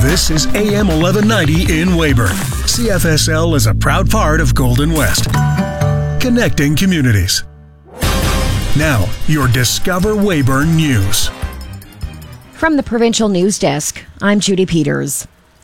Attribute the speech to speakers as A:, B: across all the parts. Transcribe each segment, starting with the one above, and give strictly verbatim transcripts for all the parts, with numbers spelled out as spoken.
A: This is A M eleven ninety in Weyburn. C F S L is a proud part of Golden West. Connecting communities. Now, your Discover Weyburn News.
B: From the Provincial News Desk, I'm Judy Peters.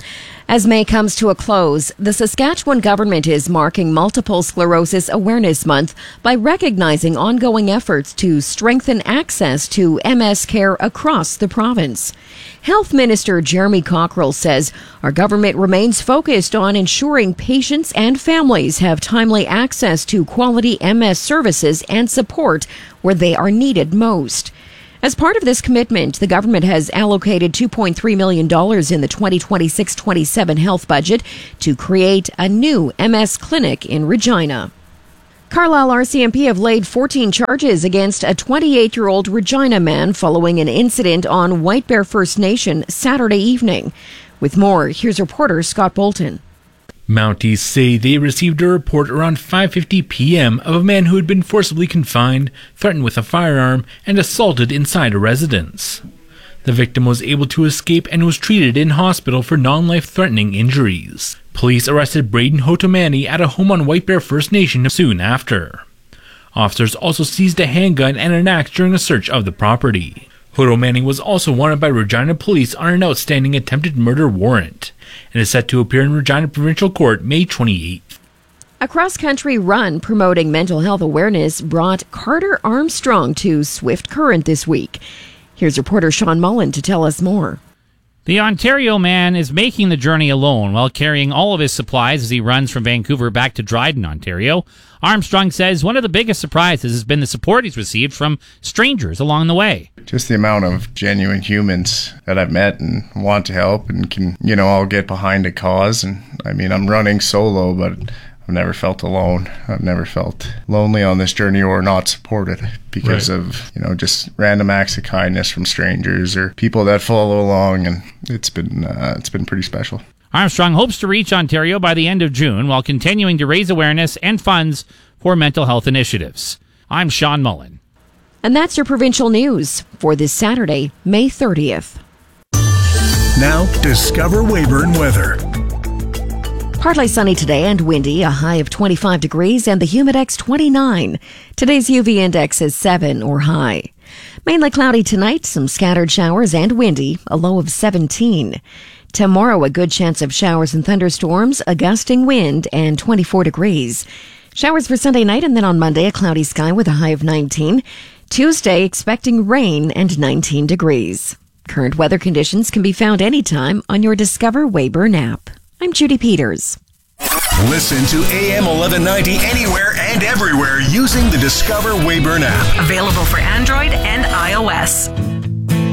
B: As May comes to a close, the Saskatchewan government is marking Multiple Sclerosis Awareness Month by recognizing ongoing efforts to strengthen access to M S care across the province. Health Minister Jeremy Cockrell says our government remains focused on ensuring patients and families have timely access to quality M S services and support where they are needed most. As part of this commitment, the government has allocated two point three million dollars in the twenty twenty-six twenty-seven health budget to create a new M S clinic in Regina. Carlisle R C M P have laid fourteen charges against a twenty-eight-year-old Regina man following an incident on White Bear First Nation Saturday evening. With more, here's reporter Scott Bolton.
C: Mounties say they received a report around five fifty p.m. of a man who had been forcibly confined, threatened with a firearm, and assaulted inside a residence. The victim was able to escape and was treated in hospital for non-life-threatening injuries. Police arrested Braden Hotomani at a home on White Bear First Nation soon after. Officers also seized a handgun and an axe during a search of the property. Hotomani was also wanted by Regina Police on an outstanding attempted murder warrant and is set to appear in Regina Provincial Court May twenty-eighth.
B: A cross-country run promoting mental health awareness brought Carter Armstrong to Swift Current this week. Here's reporter Sean Mullen to tell us more.
D: The Ontario man is making the journey alone while carrying all of his supplies as he runs from Vancouver back to Dryden, Ontario. Armstrong says one of the biggest surprises has been the support he's received from strangers along the way.
E: Just the amount of genuine humans that I've met and want to help and can, you know, all get behind a cause. And I mean, I'm running solo, but I've never felt alone. I've never felt lonely on this journey or not supported because right. of, you know, just random acts of kindness from strangers or people that follow along, and it's been uh, it's been pretty special.
D: Armstrong hopes to reach Ontario by the end of June while continuing to raise awareness and funds for mental health initiatives. I'm Sean Mullen.
B: And that's your provincial news for this Saturday, May thirtieth.
A: Now, Discover Weyburn weather.
B: Partly sunny today and windy, a high of twenty-five degrees and the humidex twenty-nine. Today's U V index is seven or high. Mainly cloudy tonight, some scattered showers and windy, a low of seventeen. Tomorrow, a good chance of showers and thunderstorms, a gusting wind, and twenty-four degrees. Showers for Sunday night, and then on Monday, a cloudy sky with a high of nineteen. Tuesday, expecting rain and nineteen degrees. Current weather conditions can be found anytime on your Discover Weyburn app. I'm Judy Peters.
A: Listen to A M eleven ninety anywhere and everywhere using the Discover Weyburn app.
F: Available for Android and iOS.